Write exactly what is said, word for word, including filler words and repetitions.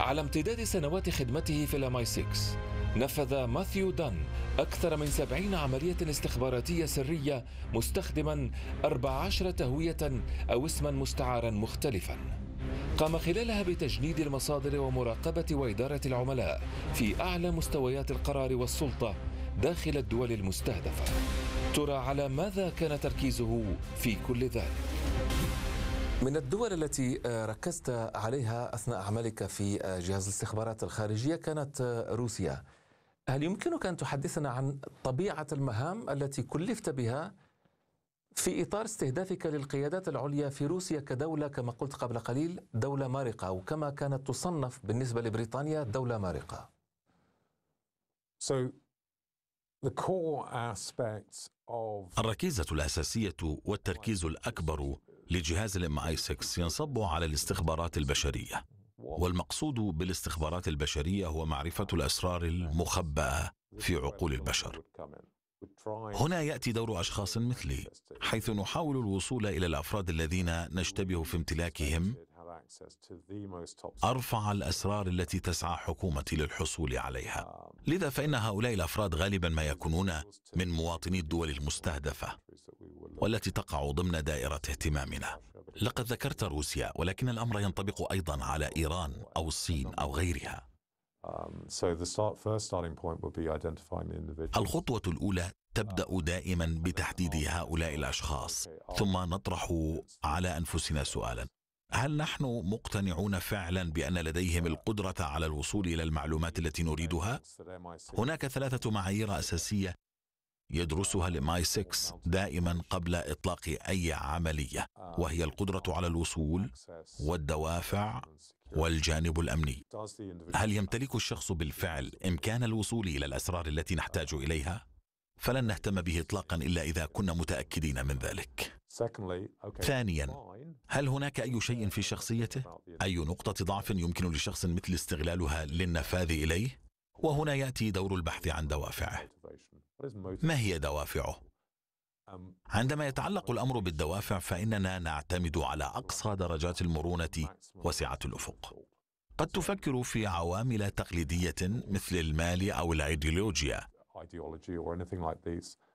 على امتداد سنوات خدمته في الام اي ستة نفذ ماثيو دان أكثر من سبعين عملية استخباراتية سرية مستخدما أربع عشرة هوية أو اسما مستعارا مختلفا. قام خلالها بتجنيد المصادر ومراقبة وإدارة العملاء في أعلى مستويات القرار والسلطة داخل الدول المستهدفة. ترى على ماذا كان تركيزه في كل ذلك؟ من الدول التي ركزت عليها أثناء عملك في جهاز الاستخبارات الخارجية كانت روسيا. هل يمكنك أن تحدثنا عن طبيعة المهام التي كلفت بها في إطار استهدافك للقيادات العليا في روسيا كدولة، كما قلت قبل قليل، دولة مارقة، أو كما كانت تصنف بالنسبة لبريطانيا دولة مارقة؟ So, the core aspects of... الركيزة الأساسية والتركيز الأكبر لجهاز الام اي ستة ينصب على الاستخبارات البشرية، والمقصود بالاستخبارات البشرية هو معرفة الأسرار المخبأة في عقول البشر. هنا يأتي دور أشخاص مثلي، حيث نحاول الوصول إلى الأفراد الذين نشتبه في امتلاكهم أرفع الأسرار التي تسعى حكومتي للحصول عليها. لذا فإن هؤلاء الأفراد غالبا ما يكونون من مواطني الدول المستهدفة والتي تقع ضمن دائرة اهتمامنا. لقد ذكرت روسيا، ولكن الأمر ينطبق أيضا على إيران أو الصين أو غيرها. الخطوة الأولى تبدأ دائما بتحديد هؤلاء الأشخاص، ثم نطرح على أنفسنا سؤالا: هل نحن مقتنعون فعلا بأن لديهم القدرة على الوصول إلى المعلومات التي نريدها؟ هناك ثلاثة معايير أساسية يدرسها الام اي ستة دائما قبل إطلاق أي عملية، وهي القدرة على الوصول والدوافع والجانب الأمني. هل يمتلك الشخص بالفعل إمكان الوصول إلى الأسرار التي نحتاج إليها؟ فلن نهتم به إطلاقا إلا إذا كنا متأكدين من ذلك. ثانيا، هل هناك أي شيء في شخصيته؟ أي نقطة ضعف يمكن لشخص مثل استغلالها للنفاذ إليه؟ وهنا يأتي دور البحث عن دوافعه. ما هي دوافعه؟ عندما يتعلق الأمر بالدوافع فإننا نعتمد على أقصى درجات المرونة وسعة الأفق. قد تفكر في عوامل تقليدية مثل المال أو الأيديولوجيا،